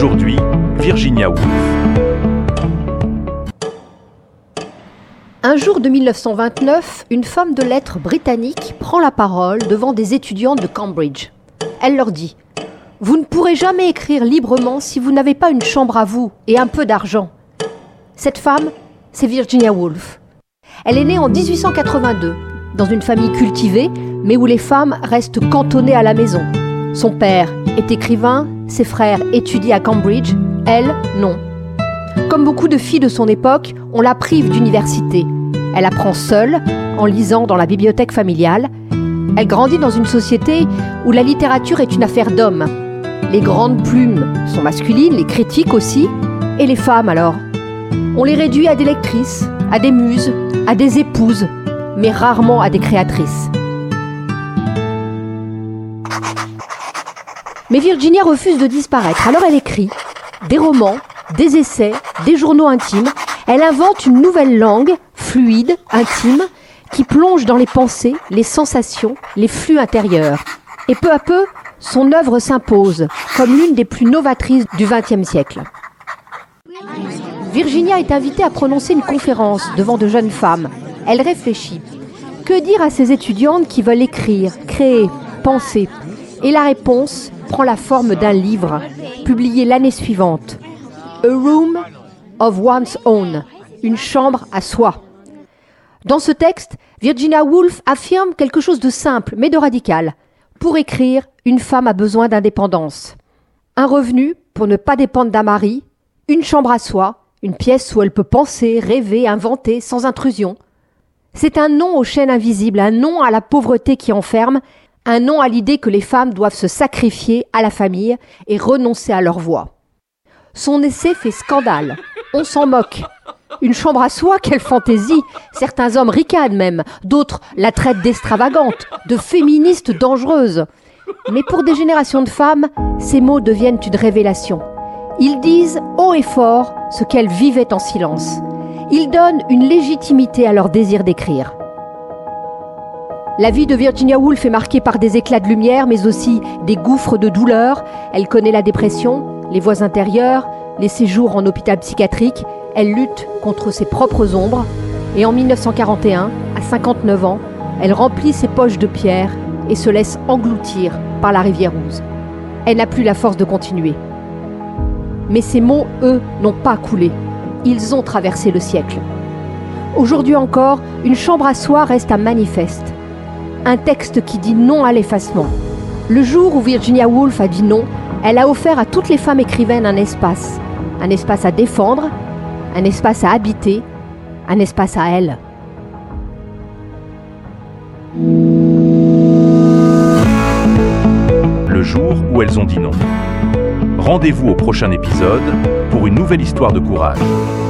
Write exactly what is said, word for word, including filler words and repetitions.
Aujourd'hui, Virginia Woolf. Un jour de mille neuf cent vingt-neuf, une femme de lettres britannique prend la parole devant des étudiantes de Cambridge. Elle leur dit « Vous ne pourrez jamais écrire librement si vous n'avez pas une chambre à vous et un peu d'argent. » Cette femme, c'est Virginia Woolf. Elle est née en dix-huit cent quatre-vingt-deux, dans une famille cultivée, mais où les femmes restent cantonnées à la maison. Son père est écrivain, ses frères étudient à Cambridge, elle, non. Comme beaucoup de filles de son époque, on la prive d'université. Elle apprend seule, en lisant dans la bibliothèque familiale. Elle grandit dans une société où la littérature est une affaire d'hommes. Les grandes plumes sont masculines, les critiques aussi. Et les femmes alors ? On les réduit à des lectrices, à des muses, à des épouses, mais rarement à des créatrices. Mais Virginia refuse de disparaître, alors elle écrit des romans, des essais, des journaux intimes. Elle invente une nouvelle langue, fluide, intime, qui plonge dans les pensées, les sensations, les flux intérieurs. Et peu à peu, son œuvre s'impose comme l'une des plus novatrices du vingtième siècle. Virginia est invitée à prononcer une conférence devant de jeunes femmes. Elle réfléchit. Que dire à ces étudiantes qui veulent écrire, créer, penser ? Et la réponse prend la forme d'un livre, publié l'année suivante. A Room of One's Own, une chambre à soi. Dans ce texte, Virginia Woolf affirme quelque chose de simple, mais de radical. Pour écrire, une femme a besoin d'indépendance. Un revenu pour ne pas dépendre d'un mari, une chambre à soi, une pièce où elle peut penser, rêver, inventer, sans intrusion. C'est un non aux chaînes invisibles, un non à la pauvreté qui enferme, un non à l'idée que les femmes doivent se sacrifier à la famille et renoncer à leur voix. Son essai fait scandale. On s'en moque. Une chambre à soi, quelle fantaisie! Certains hommes ricanent même, d'autres la traitent d'extravagante, de féministe dangereuse. Mais pour des générations de femmes, ces mots deviennent une révélation. Ils disent haut et fort ce qu'elles vivaient en silence. Ils donnent une légitimité à leur désir d'écrire. La vie de Virginia Woolf est marquée par des éclats de lumière, mais aussi des gouffres de douleur. Elle connaît la dépression, les voix intérieures, les séjours en hôpital psychiatrique. Elle lutte contre ses propres ombres. Et en mille neuf cent quarante et un, à cinquante-neuf ans, elle remplit ses poches de pierre et se laisse engloutir par la rivière Ouse. Elle n'a plus la force de continuer. Mais ces mots, eux, n'ont pas coulé. Ils ont traversé le siècle. Aujourd'hui encore, une chambre à soi reste un manifeste. Un texte qui dit non à l'effacement. Le jour où Virginia Woolf a dit non, elle a offert à toutes les femmes écrivaines un espace. Un espace à défendre, un espace à habiter, un espace à elle. Le jour où elles ont dit non. Rendez-vous au prochain épisode pour une nouvelle histoire de courage.